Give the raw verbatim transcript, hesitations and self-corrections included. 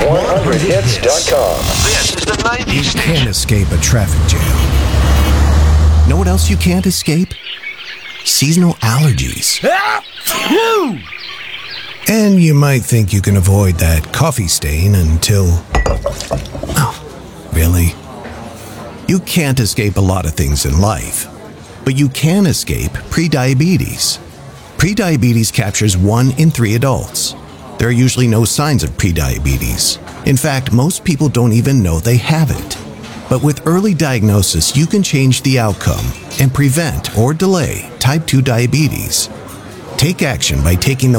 one hundred hits dot com. This is the nineties You station. can't escape a traffic jam. Know what else you can't escape? Seasonal allergies. And you might think you can avoid that coffee stain until... Oh, really? You can't escape a lot of things in life, but you can escape prediabetes. Prediabetes captures one in three adults. There are usually no signs of prediabetes. In fact, most people don't even know they have it. But with early diagnosis, you can change the outcome and prevent or delay type two diabetes. Take action by taking the